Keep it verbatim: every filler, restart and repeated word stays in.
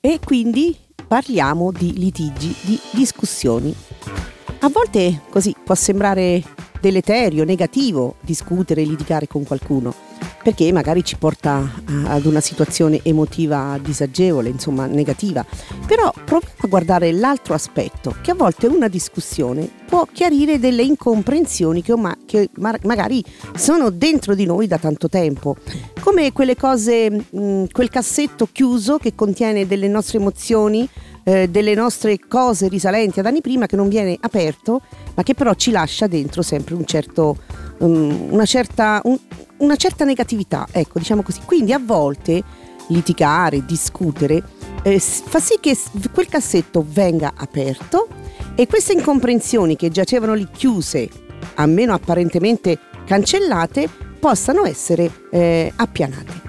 E quindi parliamo di litigi, di discussioni. A volte così può sembrare deleterio, negativo discutere e litigare con qualcuno, perché magari ci porta ad una situazione emotiva disagevole, insomma negativa. Però proviamo a guardare l'altro aspetto, che a volte una discussione può chiarire delle incomprensioni che, ma- che ma- magari sono dentro di noi da tanto tempo, come quelle cose, mh, quel cassetto chiuso che contiene delle nostre emozioni, eh, delle nostre cose risalenti ad anni prima, che non viene aperto, ma che però ci lascia dentro sempre un certo, um, una certa, un, una certa negatività, ecco, diciamo così. Quindi a volte litigare, discutere, eh, fa sì che quel cassetto venga aperto e queste incomprensioni che giacevano lì chiuse, almeno apparentemente cancellate, possano essere eh, appianate.